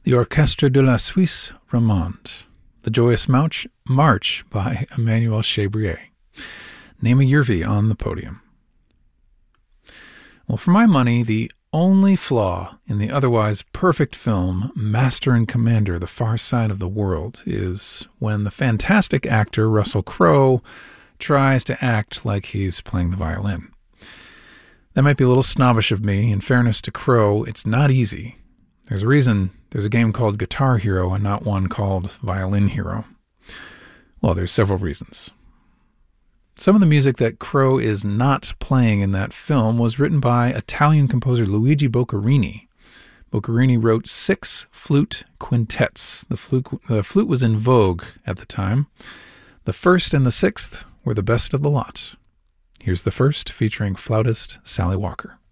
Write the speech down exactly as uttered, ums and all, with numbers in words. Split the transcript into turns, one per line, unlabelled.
The Orchestre de la Suisse Romande, The Joyous March, March by Emmanuel Chabrier. Name a Yervi on the podium. Well, for my money, the only flaw in the otherwise perfect film Master and Commander, The Far Side of the World is when the fantastic actor Russell Crowe tries to act like he's playing the violin. That might be a little snobbish of me. In fairness to Crowe, it's not easy. There's a reason there's a game called Guitar Hero and not one called Violin Hero. Well, there's several reasons. Some of the music that Crowe is not playing in that film was written by Italian composer Luigi Boccherini. Boccherini wrote six flute quintets. The flute, the flute was in vogue at the time. The first and the sixth were the best of the lot. Here's the first, featuring flautist Sally Walker.